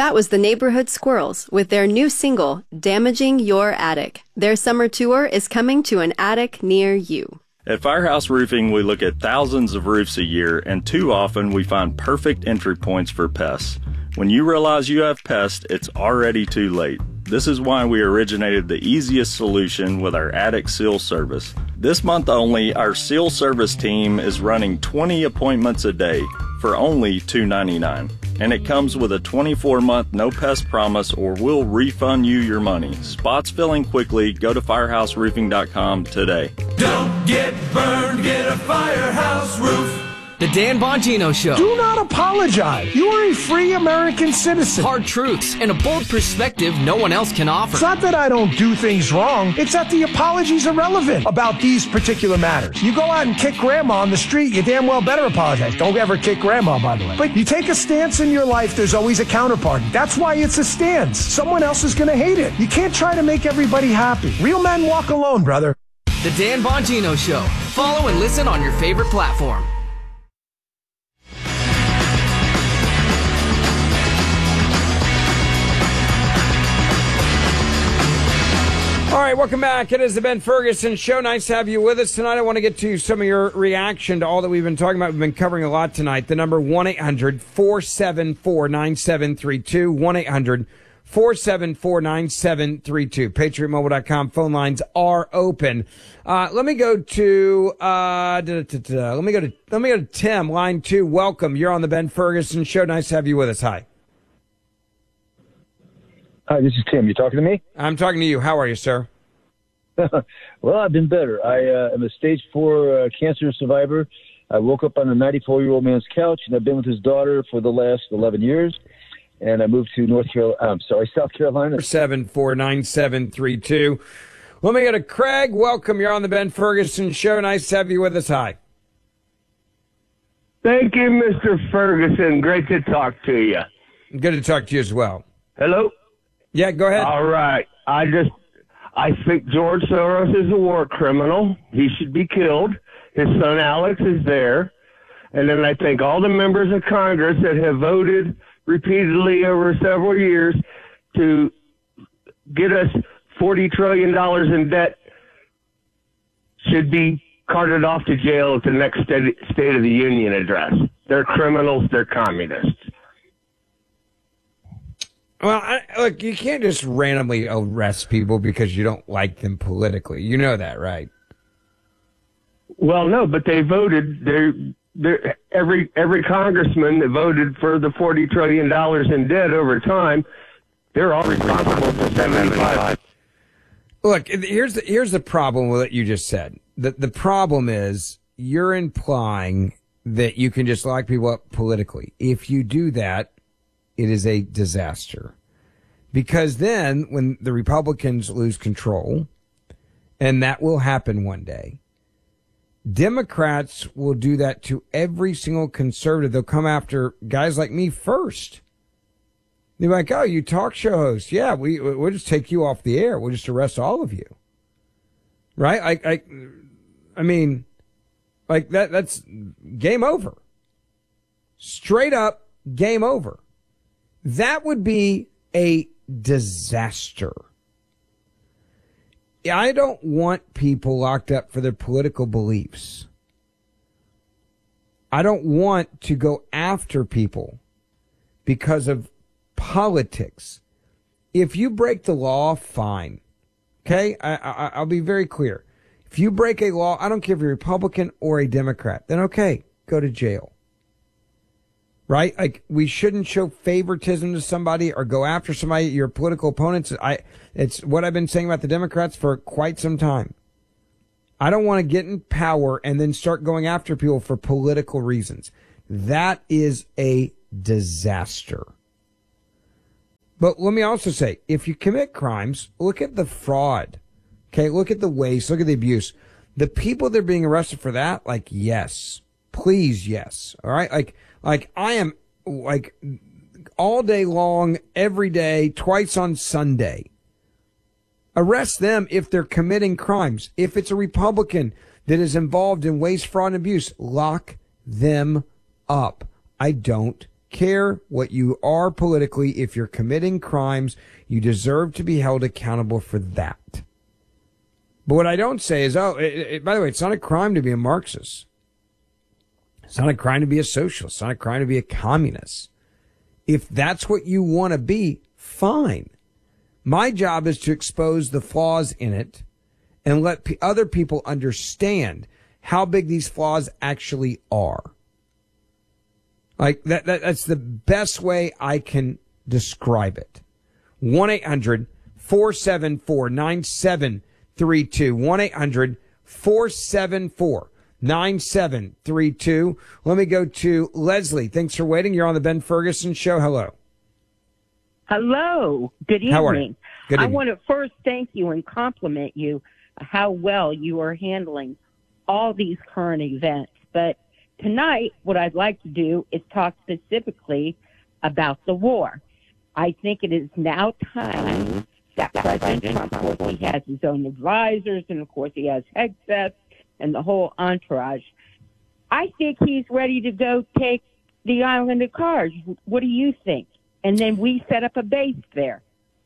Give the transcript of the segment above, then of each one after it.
That was the Neighborhood Squirrels with their new single, Damaging Your Attic. Their summer tour is coming to an attic near you. At Firehouse Roofing, we look at thousands of roofs a year, and too often we find perfect entry points for pests. When you realize you have pests, it's already too late. This is why we originated the easiest solution with our attic seal service. This month only, our seal service team is running 20 appointments a day for only $2.99. And it comes with a 24-month no-pest promise, or we'll refund you your money. Spots filling quickly. Go to firehouseroofing.com today. Don't get burned, get a Firehouse Roof. The Dan Bongino Show. Do not apologize. You are a free American citizen. Hard truths and a bold perspective no one else can offer. It's not that I don't do things wrong. It's that the apologies are relevant about these particular matters. You go out and kick grandma on the street, you damn well better apologize. Don't ever kick grandma, by the way. But you take a stance in your life, there's always a counterparty. That's why it's a stance. Someone else is going to hate it. You can't try to make everybody happy. Real men walk alone, brother. The Dan Bongino Show. Follow and listen on your favorite platform. All right, welcome back. It is the Ben Ferguson Show. Nice to have you with us tonight. I want to get to some of your reaction to all that we've been talking about. We've been covering a lot tonight. The number 1-800-474-9732. 1-800-474-9732. PatriotMobile.com. Phone lines are open. Let me go to Tim, line 2. Welcome. You're on the Ben Ferguson Show. Nice to have you with us. Hi. Hi, this is Tim. You talking to me? I'm talking to you. How are you, sir? Well, I've been better. I am a stage 4 cancer survivor. I woke up on a 94-year-old man's couch, and I've been with his daughter for the last 11 years. And I moved to South Carolina. 749-9732. Let me go to Craig. Welcome. You're on the Ben Ferguson Show. Nice to have you with us. Hi. Thank you, Mr. Ferguson. Great to talk to you. Good to talk to you as well. Hello? Yeah, go ahead. All right. I think George Soros is a war criminal. He should be killed. His son Alex is there. And then I think all the members of Congress that have voted repeatedly over several years to get us $40 trillion in debt should be carted off to jail at the next State of the Union address. They're criminals. They're communists. Well, look, you can't just randomly arrest people because you don't like them politically. You know that, right? Well, no, but they voted. Every congressman that voted for the $40 trillion in debt over time, they're all responsible for 75. Look, here's the problem with what you just said. The problem is you're implying that you can just lock people up politically. If you do that, it is a disaster. Because then when the Republicans lose control, and that will happen one day, Democrats will do that to every single conservative. They'll come after guys like me first. They're like, oh, you talk show host. Yeah, we'll just take you off the air. We'll just arrest all of you. Right? I mean, like that's game over. Straight up game over. That would be a disaster. I don't want people locked up for their political beliefs. I don't want to go after people because of politics. If you break the law, fine. Okay? I'll be very clear. If you break a law, I don't care if you're a Republican or a Democrat, then okay, go to jail. Right? Like, we shouldn't show favoritism to somebody or go after somebody, your political opponents. It's what I've been saying about the Democrats for quite some time. I don't want to get in power and then start going after people for political reasons. That is a disaster. But let me also say, if you commit crimes, look at the fraud. Okay, look at the waste, look at the abuse. The people that are being arrested for that, like, yes. Please, yes. All right? Like I am, like, all day long, every day, twice on Sunday. Arrest them if they're committing crimes. If it's a Republican that is involved in waste, fraud, and abuse, lock them up. I don't care what you are politically. If you're committing crimes, you deserve to be held accountable for that. But what I don't say is, by the way, it's not a crime to be a Marxist. It's not a crime to be a socialist. It's not a crime to be a communist. If that's what you want to be, fine. My job is to expose the flaws in it and let other people understand how big these flaws actually are. Like that's the best way I can describe it. 1-800-474-9732. 1-800-474-9732. Let me go to Leslie. Thanks for waiting. You're on the Ben Ferguson Show. Hello. Hello. Good evening. How are you? Good evening. I want to first thank you and compliment you how well you are handling all these current events. But tonight, what I'd like to do is talk specifically about the war. I think it is now time that President Trump, of course, he has his own advisors, and of course he has headsets and the whole entourage. I think he's ready to go take the island of Kars. What do you think? And then we set up a base there.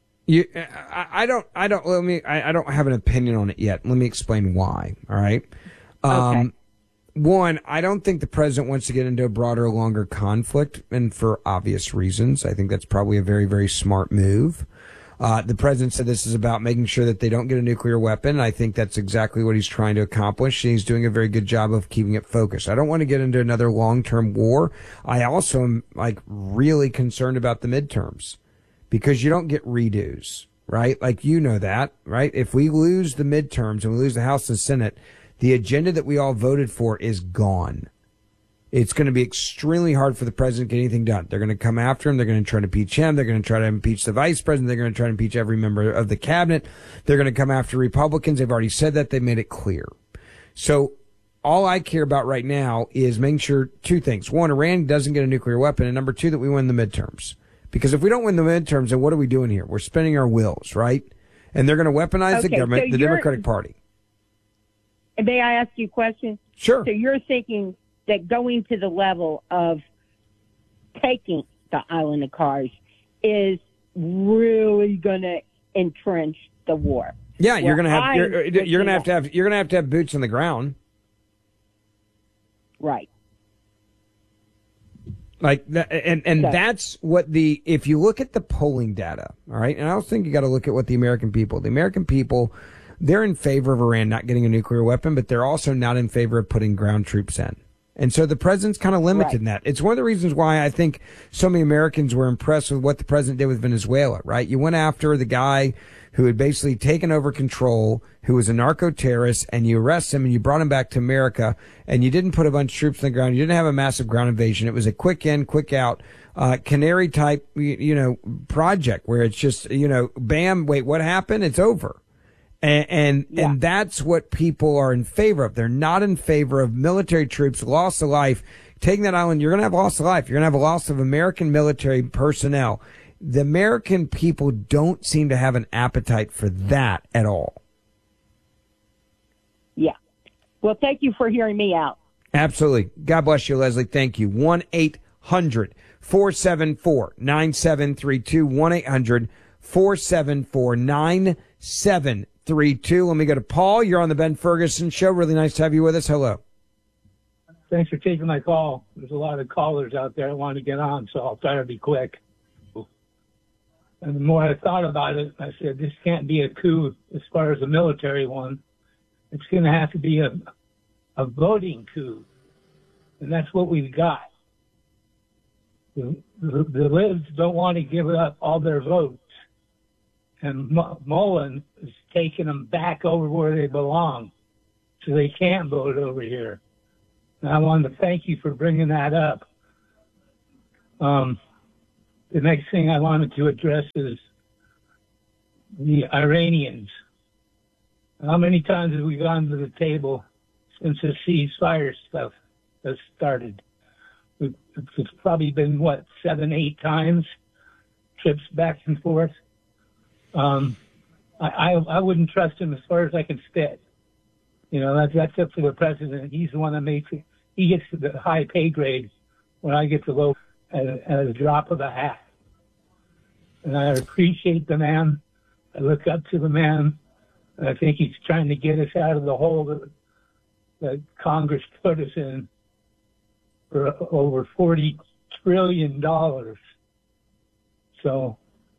I don't have an opinion on it yet. Let me explain why. All right. Okay. One, I don't think the president wants to get into a broader, longer conflict, and for obvious reasons. I think that's probably a very, very smart move. The president said this is about making sure that they don't get a nuclear weapon. I think that's exactly what he's trying to accomplish. He's doing a very good job of keeping it focused. I don't want to get into another long-term war. I also am really concerned about the midterms because you don't get redos, right? You know that, right? If we lose the midterms and we lose the House and Senate, the agenda that we all voted for is gone. It's going to be extremely hard for the president to get anything done. They're going to come after him. They're going to try to impeach him. They're going to try to impeach the vice president. They're going to try to impeach every member of the cabinet. They're going to come after Republicans. They've already said that. They made it clear. So all I care about right now is making sure two things. One, Iran doesn't get a nuclear weapon. And number two, that we win the midterms. Because if we don't win the midterms, then what are we doing here? We're spinning our wheels, right? And they're going to weaponize the government, the Democratic Party. May I ask you a question? Sure. So you're thinking that going to the level of taking the island of Kars is really going to entrench the war. Yeah, you're going to have you're going to have boots on the ground. Right. That's what if you look at the polling data, all right, and I also think you got to look at what the American people, they're in favor of Iran not getting a nuclear weapon, but they're also not in favor of putting ground troops in. And so the president's kind of limited in that. It's one of the reasons why I think so many Americans were impressed with what the president did with Venezuela, right? You went after the guy who had basically taken over control, who was a narco-terrorist, and you arrest him and you brought him back to America, and you didn't put a bunch of troops on the ground. You didn't have a massive ground invasion. It was a quick in, quick out, canary type, project where it's just, bam, wait, what happened? It's over. And that's what people are in favor of. They're not in favor of military troops, loss of life. Taking that island, you're going to have loss of life. You're going to have a loss of American military personnel. The American people don't seem to have an appetite for that at all. Yeah. Well, thank you for hearing me out. Absolutely. God bless you, Leslie. Thank you. 1-800-474-9732. 1-800-474-9732. Let me go to Paul. You're on the Ben Ferguson Show. Really nice to have you with us. Hello. Thanks for taking my call. There's a lot of callers out there that want to get on, so I'll try to be quick. And the more I thought about it, I said, this can't be a coup as far as a military one. It's going to have to be a voting coup. And that's what we've got. The libs don't want to give up all their votes. And Mullen is taking them back over where they belong. So they can't vote over here. And I wanted to thank you for bringing that up. The next thing I wanted to address is the Iranians. How many times have we gone to the table since the ceasefire stuff has started? It's probably been, 7, 8 times, trips back and forth. I wouldn't trust him as far as I can spit. That's up to the president. He's the one that makes it. He gets the high pay grade when I get the low. at a drop of a hat. And I appreciate the man. I look up to the man. And I think he's trying to get us out of the hole that Congress put us in for over $40 trillion. So,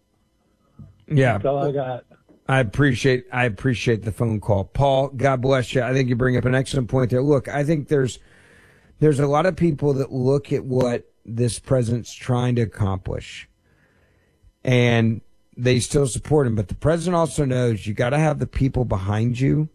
yeah, that's all I got. I appreciate the phone call. Paul, God bless you. I think you bring up an excellent point there. Look, I think there's a lot of people that look at what this president's trying to accomplish and they still support him. But the president also knows you got to have the people behind you.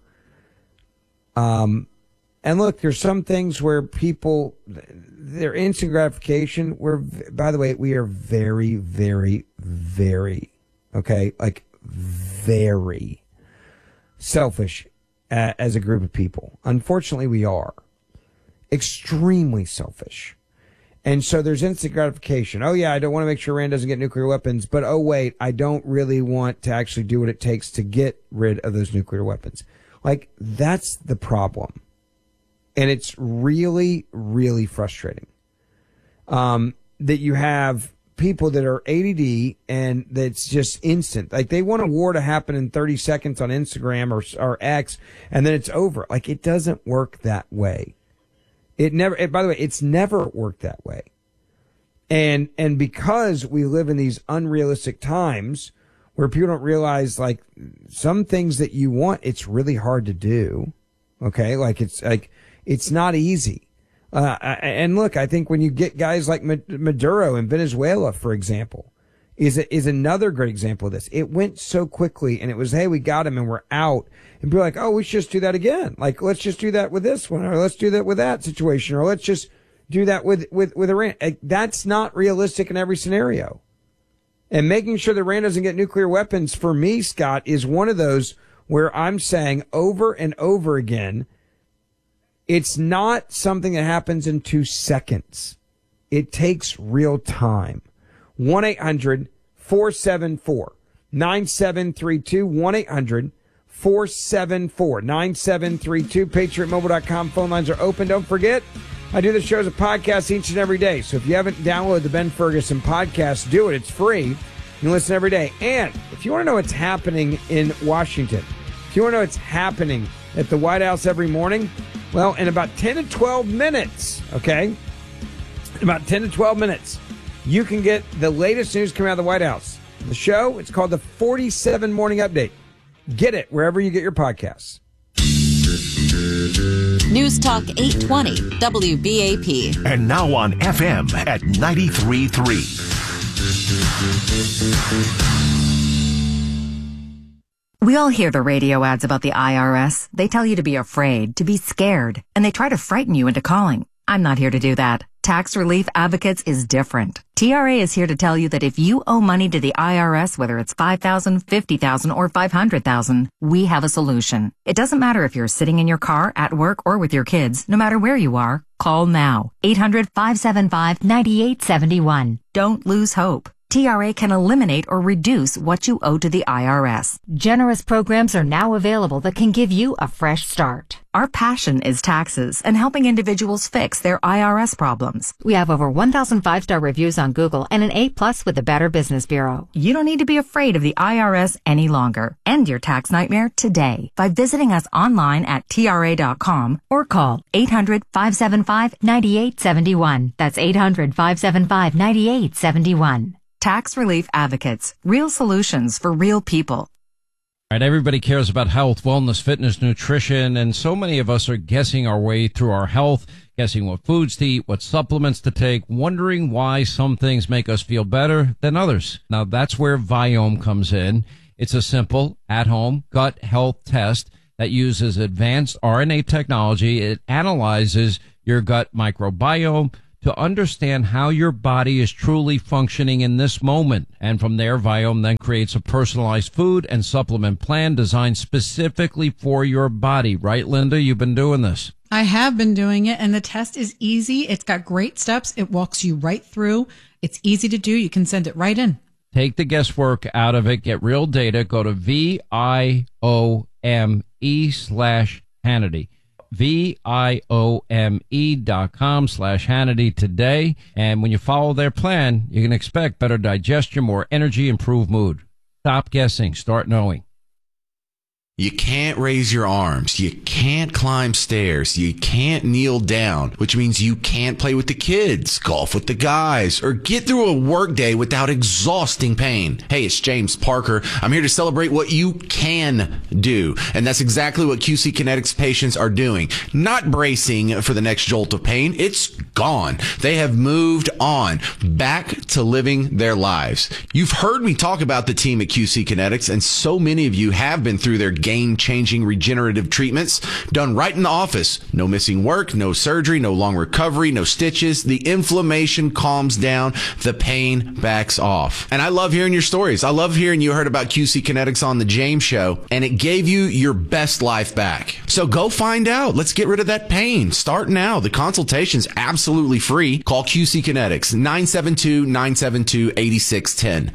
And look, there's some things where people, their instant gratification, by the way, we are very, very, very, okay, like very selfish as a group of people. Unfortunately, we are extremely selfish. And so there's instant gratification. Oh, yeah, I don't want to make sure Iran doesn't get nuclear weapons. But, oh, wait, I don't really want to actually do what it takes to get rid of those nuclear weapons. Like, that's the problem. And it's really, really frustrating that you have people that are ADD and that's just instant. Like, they want a war to happen in 30 seconds on Instagram or X, and then it's over. Like, it doesn't work that way. By the way, it's never worked that way. And because we live in these unrealistic times where people don't realize, like, some things that you want, it's really hard to do. Okay. It's not easy. And look, I think when you get guys like Maduro in Venezuela, for example, is another great example of this. It went so quickly and it was, hey, we got him and we're out. And be like, oh, we should just do that again. Like, let's just do that with this one, or let's do that with that situation, or let's just do that with Iran. That's not realistic in every scenario. And making sure that Iran doesn't get nuclear weapons, for me, Scott, is one of those where I'm saying over and over again, it's not something that happens in 2 seconds. It takes real time. 1-800-474-9732. 1-800-474-9732. PatriotMobile.com. Phone lines are open. Don't forget, I do the show as a podcast each and every day. So if you haven't downloaded the Ben Ferguson podcast, do it. It's free. You can listen every day. And if you want to know what's happening in Washington, if you want to know what's happening at the White House every morning, well, in about 10 to 12 minutes, okay? In about 10 to 12 minutes, you can get the latest news coming out of the White House. The show, it's called the 47 Morning Update. Get it wherever you get your podcasts. News Talk 820 WBAP. And now on FM at 93.3. We all hear the radio ads about the IRS. They tell you to be afraid, to be scared, and they try to frighten you into calling. I'm not here to do that. Tax Relief Advocates is different. TRA is here to tell you that if you owe money to the IRS, whether it's $5,000, $50,000, or $500,000, we have a solution. It doesn't matter if you're sitting in your car, at work, or with your kids. No matter where you are, call now. 800-575-9871. Don't lose hope. TRA can eliminate or reduce what you owe to the IRS. Generous programs are now available that can give you a fresh start. Our passion is taxes and helping individuals fix their IRS problems. We have over 1,000 5-star reviews on Google and an A+ with the Better Business Bureau. You don't need to be afraid of the IRS any longer. End your tax nightmare today by visiting us online at TRA.com or call 800-575-9871. That's 800-575-9871. Tax Relief Advocates. Real solutions for real people. All right, everybody cares about health, wellness, fitness, nutrition, and so many of us are guessing our way through our health, guessing what foods to eat, what supplements to take, wondering why some things make us feel better than others. Now, that's where Viome comes in. It's a simple, at-home gut health test that uses advanced RNA technology. It analyzes your gut microbiome to understand how your body is truly functioning in this moment. And from there, Viome then creates a personalized food and supplement plan designed specifically for your body. Right, Linda? You've been doing this. I have been doing it, and the test is easy. It's got great steps. It walks you right through. It's easy to do. You can send it right in. Take the guesswork out of it. Get real data. Go to VIOME/Hannity. VIOME.com/Hannity today. And when you follow their plan, you can expect better digestion, more energy, improved mood. Stop guessing. Start knowing. You can't raise your arms. You can't climb stairs. You can't kneel down, which means you can't play with the kids, golf with the guys, or get through a workday without exhausting pain. Hey, it's James Parker. I'm here to celebrate what you can do. And that's exactly what QC Kinetics patients are doing. Not bracing for the next jolt of pain. It's gone. They have moved on, back to living their lives. You've heard me talk about the team at QC Kinetics, and so many of you have been through their game-changing regenerative treatments done right in the office. No missing work, no surgery, no long recovery, no stitches. The inflammation calms down, the pain backs off. And I love hearing your stories. I love hearing you heard about QC Kinetics on the James Show, and it gave you your best life back. So go find out. Let's get rid of that pain. Start now. The consultation's absolutely free. Call QC Kinetics, 972-972-8610.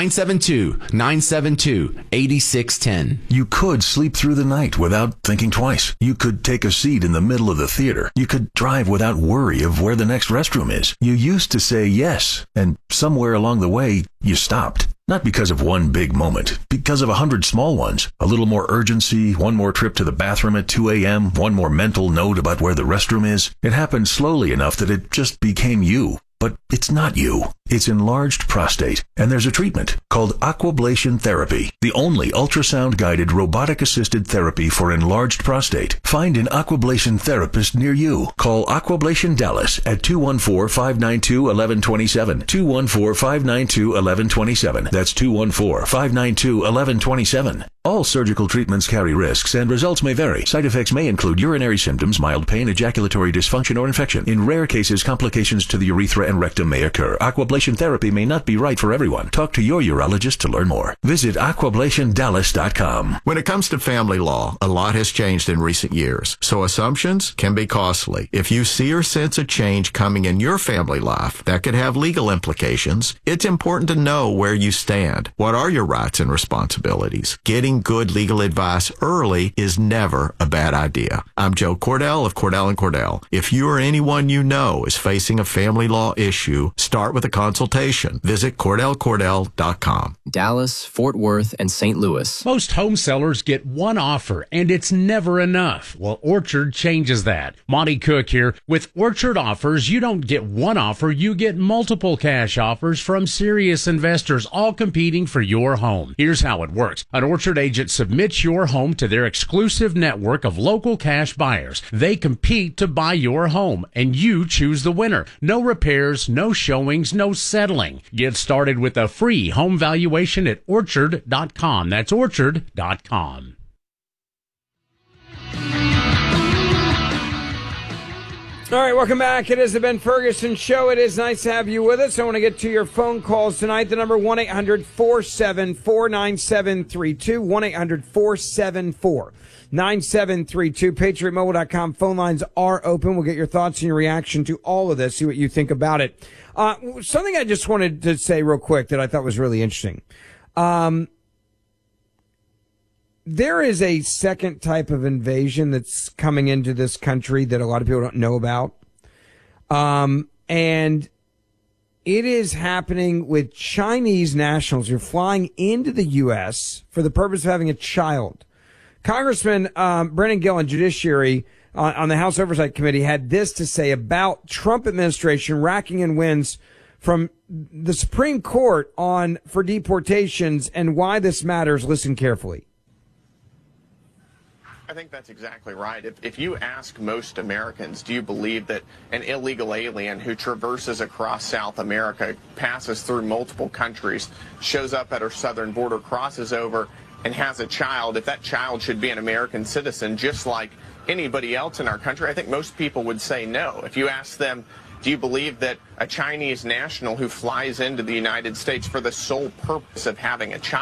972-972-8610. You could sleep through the night without thinking twice. You could take a seat in the middle of the theater. You could drive without worry of where the next restroom is. You used to say yes, and somewhere along the way, you stopped. Not because of one big moment, because of 100 small ones. A little more urgency, one more trip to the bathroom at 2 a.m., one more mental note about where the restroom is. It happened slowly enough that it just became you. But it's not you. It's enlarged prostate, and there's a treatment called Aquablation Therapy, the only ultrasound-guided robotic-assisted therapy for enlarged prostate. Find an Aquablation therapist near you. Call Aquablation Dallas at 214-592-1127. 214-592-1127. That's 214-592-1127. All surgical treatments carry risks, and results may vary. Side effects may include urinary symptoms, mild pain, ejaculatory dysfunction, or infection. In rare cases, complications to the urethra and rectum may occur. Aquablation therapy may not be right for everyone. Talk to your urologist to learn more. Visit aquablationdallas.com. When it comes to family law, a lot has changed in recent years, so assumptions can be costly. If you see or sense a change coming in your family life that could have legal implications, it's important to know where you stand. What are your rights and responsibilities? Getting good legal advice early is never a bad idea. I'm Joe Cordell of Cordell & Cordell. If you or anyone you know is facing a family law issue, start with a consultation. Visit CordellCordell.com. Dallas, Fort Worth, and St. Louis. Most home sellers get one offer, and it's never enough. Well, Orchard changes that. Monty Cook here. With Orchard offers, you don't get one offer, you get multiple cash offers from serious investors, all competing for your home. Here's how it works. An Orchard agent submits your home to their exclusive network of local cash buyers. They compete to buy your home, and you choose the winner. No repairs, no showings, no settling. Get started with a free home valuation at Orchard.com. That's Orchard.com. All right, welcome back. It is the Ben Ferguson Show. It is nice to have you with us. I want to get to your phone calls tonight. The number 1-800-474-9732, 1-800-474-9732. PatriotMobile.com phone lines are open. We'll get your thoughts and your reaction to all of this, see what you think about it. Something I just wanted to say real quick that I thought was really interesting. There is a second type of invasion that's coming into this country that a lot of people don't know about. And it is happening with Chinese nationals who are flying into the U.S. for the purpose of having a child. Congressman Brennan Gillen, Judiciary, on the House Oversight Committee, had this to say about Trump administration racking in wins from the Supreme Court for deportations and why this matters. Listen carefully. I think that's exactly right. If you ask most Americans, do you believe that an illegal alien who traverses across South America, passes through multiple countries, shows up at our southern border, crosses over, and has a child, if that child should be an American citizen just like anybody else in our country? I think most people would say no. If you ask them, do you believe that a Chinese national who flies into the United States for the sole purpose of having a child